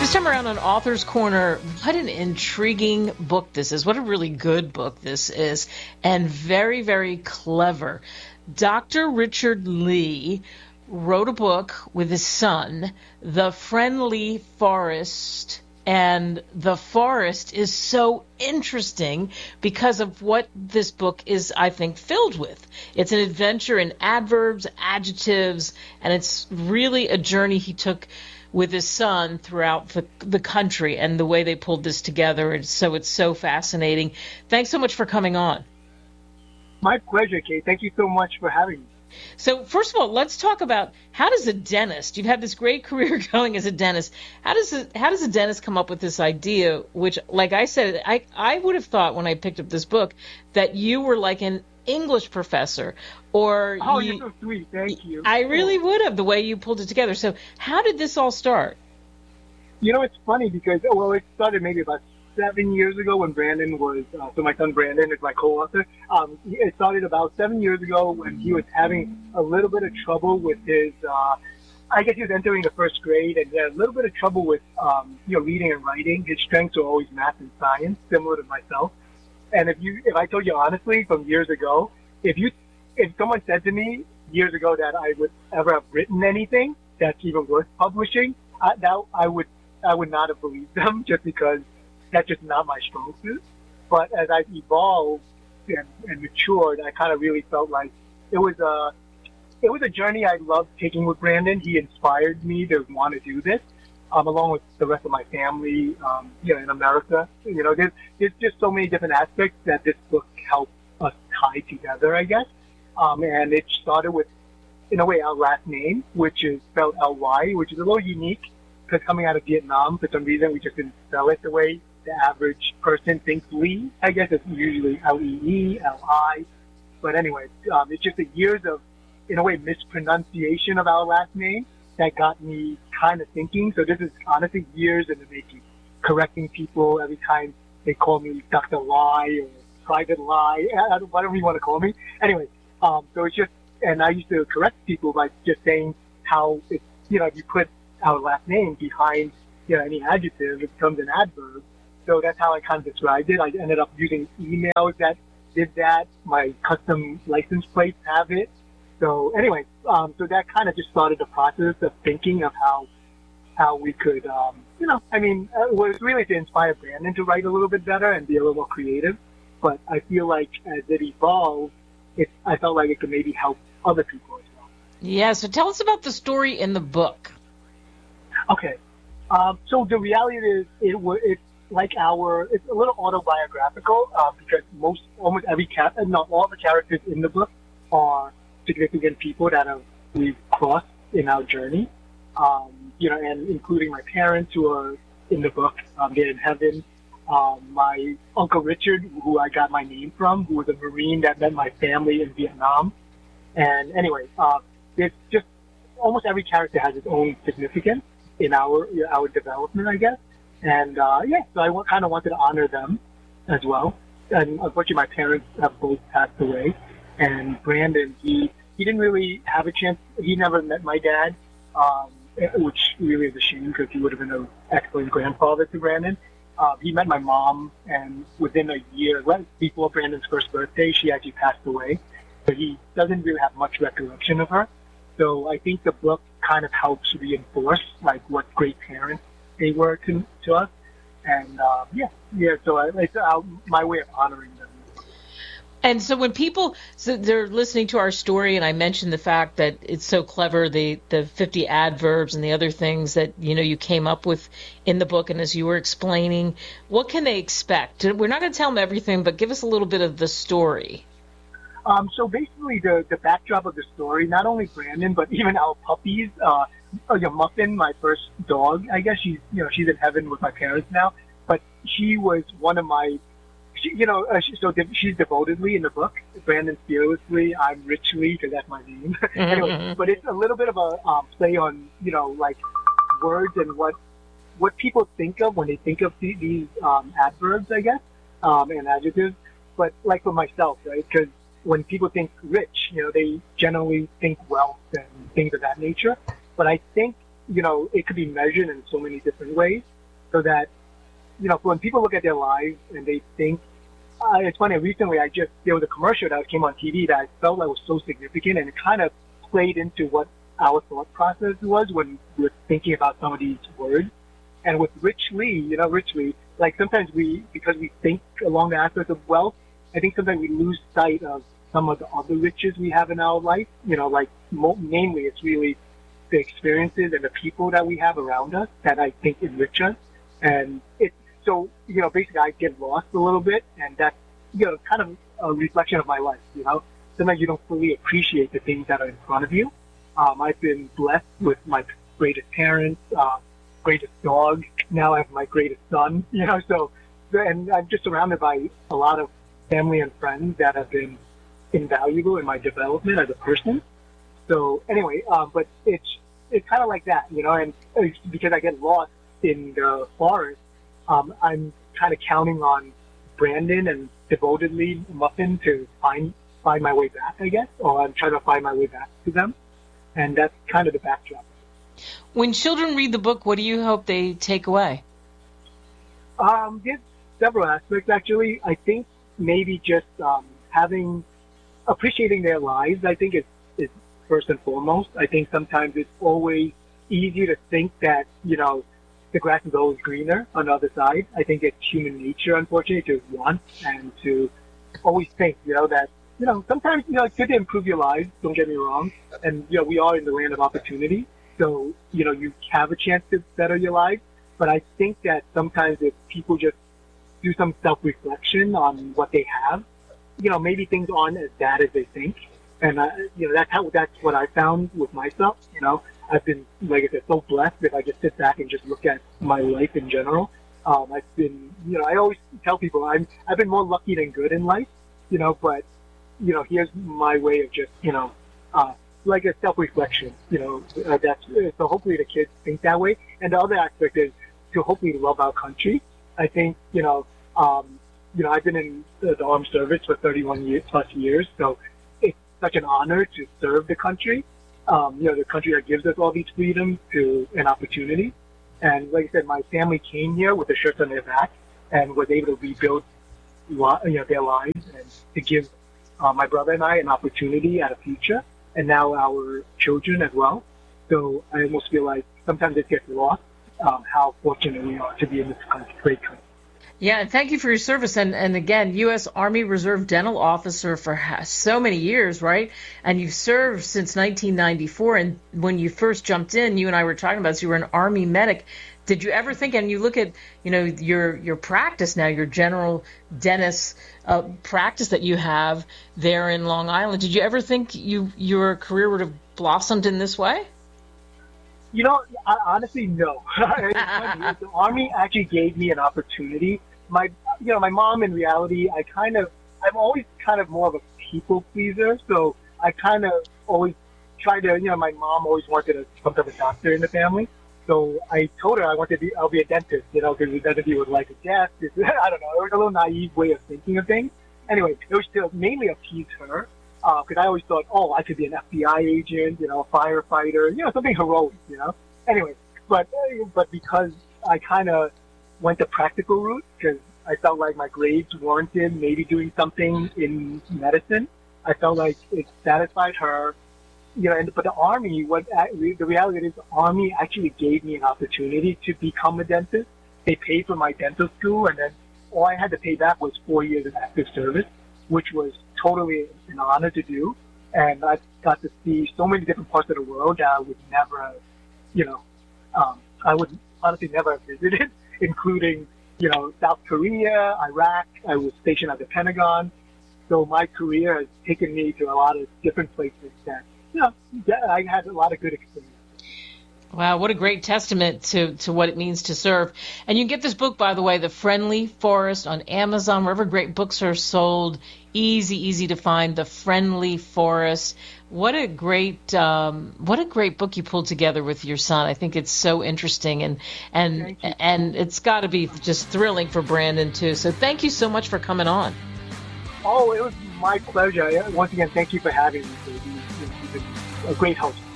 This time around on Author's Corner, what an intriguing book this is. What a really good book this is. And very, very clever. Dr. Richard Lee wrote a book with his son, The Friendly Forest. And the forest is so interesting because of what this book is, I think, filled with. It's an adventure in adverbs, adjectives, and it's really a journey he took with his son throughout the country and the way they pulled this together. And so it's so fascinating. Thanks so much for coming on. My pleasure, Kate. Thank you so much for having me. So first of all, let's talk about how does a dentist, you've had this great career going as a dentist, how does a dentist come up with this idea, which, like I said, I would have thought when I picked up this book that you were like an English professor, or you're so sweet. Thank you. I really would have, the way you pulled it together. So how did this all start? You know, it's funny because, it started maybe about 7 years ago when Brandon was, so my son Brandon is my co-author. It started about 7 years ago when he was having a little bit of trouble with his, I guess he was entering the first grade and he had a little bit of trouble with, reading and writing. His strengths were always math and science, similar to myself. And if I told you honestly from years ago, if someone said to me years ago that I would ever have written anything that's even worth publishing, I would not have believed them just because that's just not my strong suit. But as I've evolved and matured, I kind of really felt like it was a journey I loved taking with Brandon. He inspired me to want to do this. Along with the rest of my family, in America. There's just so many different aspects that this book helped us tie together, I guess. And it started with, in a way, our last name, which is spelled L-Y, which is a little unique because coming out of Vietnam, for some reason, we just didn't spell it the way the average person thinks Lee. I guess it's usually L-E-E, L-I. But anyway, it's just the years of, in a way, mispronunciation of our last name that got me kind of thinking. So this is honestly years in the making, correcting people every time they call me Dr. Lie or Private Lie, whatever you want to call me. Anyway, so it's just, and I used to correct people by just saying how it's, if you put our last name behind, any adjective, it becomes an adverb. So that's how I kind of described it. I ended up using emails that did that. My custom license plates have it. So anyway, so that kind of just started the process of thinking of how we could, it was really to inspire Brandon to write a little bit better and be a little more creative. But I feel like as it evolved, I felt like it could maybe help other people as well. Yeah, so tell us about the story in the book. Okay. So the reality is it's a little autobiographical because almost every all the characters in the book are significant people that we've crossed in our journey, and including my parents who are in the book, they're in heaven. My Uncle Richard, who I got my name from, who was a Marine that met my family in Vietnam. And anyway, there's just almost every character has its own significance in our development, I guess. And so I kind of wanted to honor them as well. And unfortunately, my parents have both passed away. And Brandon, he didn't really have a chance. He never met my dad, which really is a shame because he would have been an excellent grandfather to Brandon. He met my mom, and within a year, before Brandon's first birthday, she actually passed away. So he doesn't really have much recollection of her. So I think the book kind of helps reinforce what great parents they were to us. And so it's my way of honoring them. And so when they're listening to our story, and I mentioned the fact that it's so clever, the 50 adverbs and the other things that, you came up with in the book, and as you were explaining, what can they expect? We're not going to tell them everything, but give us a little bit of the story. So basically the backdrop of the story, not only Brandon, but even our puppies, Muffin, my first dog, I guess she's in heaven with my parents now, but she was one of my, she's devotedly in the book. Brandon's fearlessly, I'm richly, because that's my name. Anyway, but it's a little bit of a play on, words and what people think of when they think of these adverbs, I guess, and adjectives. But like for myself, right? Because when people think rich, they generally think wealth and things of that nature. But I think it could be measured in so many different ways, so that, when people look at their lives and they think, it's funny, recently there was a commercial that came on TV that I felt like was so significant, and it kind of played into what our thought process was when we were thinking about some of these words. And with Rich Lee, like sometimes because we think along the aspect of wealth, I think sometimes we lose sight of some of the other riches we have in our life. Mainly it's really the experiences and the people that we have around us that I think enrich us. And basically I get lost a little bit, and that's, kind of a reflection of my life, Sometimes you don't fully appreciate the things that are in front of you. I've been blessed with my greatest parents, greatest dog. Now I have my greatest son, and I'm just surrounded by a lot of family and friends that have been invaluable in my development as a person. So anyway, but it's kind of like that, and it's because I get lost in the forest, I'm kind of counting on Brandon and devotedly Muffin to find my way back, I guess, or I'm trying to find my way back to them. And that's kind of the backdrop. When children read the book, what do you hope they take away? There's several aspects, actually. I think maybe just appreciating their lives, I think is first and foremost. I think sometimes it's always easy to think that, the grass is always greener on the other side. I think it's human nature, unfortunately, to want and to always think, that, sometimes, it's good to improve your lives, don't get me wrong. And, we are in the land of opportunity. So, you have a chance to better your life. But I think that sometimes if people just do some self-reflection on what they have, maybe things aren't as bad as they think. And, that's what I found with myself. I've been, like I said, so blessed if I just sit back and just look at my life in general. I've been, I always tell people I've been more lucky than good in life, but, here's my way of just, like a self-reflection, so hopefully the kids think that way. And the other aspect is to hopefully love our country. I think, I've been in the armed service for 31 plus years, so it's such an honor to serve the country. The country that gives us all these freedoms and opportunity. And like I said, my family came here with the shirts on their back and was able to rebuild, their lives and to give my brother and I an opportunity at a future, and now our children as well. So I almost feel like sometimes it gets lost how fortunate we are to be in this great country. Yeah, and thank you for your service. And again, U.S. Army Reserve Dental Officer for so many years, right? And you've served since 1994. And when you first jumped in, you and I were talking about this, you were an Army medic. Did you ever think, and you look at, your practice now, your general dentist practice that you have there in Long Island, did you ever think your career would have blossomed in this way? Honestly, no. It's funny. The Army actually gave me an opportunity. My mom, in reality, I'm always kind of more of a people pleaser. So I kind of always tried to, my mom always wanted to become a doctor in the family. So I told her I'll be a dentist, because the dentist would like a desk. I don't know. It was a little naive way of thinking of things. Anyway, it was to mainly appease her. Because I always thought, I could be an FBI agent, a firefighter, something heroic, Anyway, but because I kind of went the practical route, because I felt like my grades warranted maybe doing something in medicine, I felt like it satisfied her, but the Army, the reality is the Army actually gave me an opportunity to become a dentist. They paid for my dental school, and then all I had to pay back was 4 years of active service, which was totally an honor to do. And I got to see so many different parts of the world that I would never, I would honestly never have visited, including, South Korea, Iraq. I was stationed at the Pentagon. So my career has taken me to a lot of different places that, I had a lot of good experience. Wow, what a great testament to what it means to serve. And you can get this book, by the way, The Friendly Forest, on Amazon, wherever great books are sold. Easy to find, The Friendly Forest. What a great book you pulled together with your son. I think it's so interesting, and it's got to be just thrilling for Brandon too. So thank you so much for coming on. Oh, it was my pleasure. Once again, thank you for having me. You've been a great host.